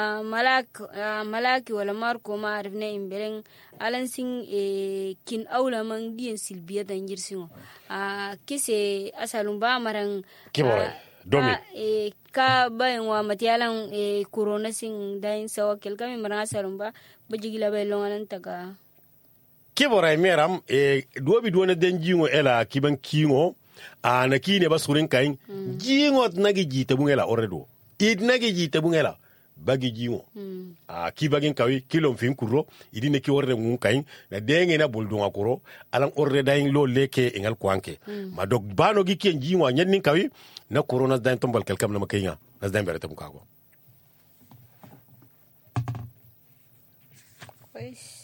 malaki wala marko ma arifne imberen alansin kin aula man diyan silbiya dan girsin kise asalun ba maran kibore domi ka bayan wa matiyalan corona sin dain sawa kelkami maran asalun ba bajigila bay longanan taga kibore meram duobi duone den jingo ela kiban kingo na kine ba surin kain jingo nagi jita bungela oredo nagi jita bungela bagi jingo kibagin kawi kilom fin kurro idine ki orde ngun kain na denge na buldunga kuro alan orde dain lo leke engal kwanke ma dog bano gi ken jingo nyen kawi na corona dain tombal kelkam na makenya na dain berete mukago.